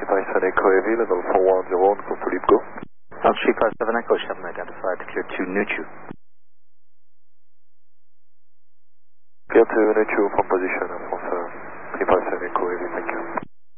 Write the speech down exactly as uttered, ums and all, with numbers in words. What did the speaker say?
three five seven Echo Heavy, level four one zero, on course to leap go. South three five seven Echo, Shelton identified, clear to Nuchu. Clear to Nuchu from position, France uh, three five seven Echo Heavy, thank you.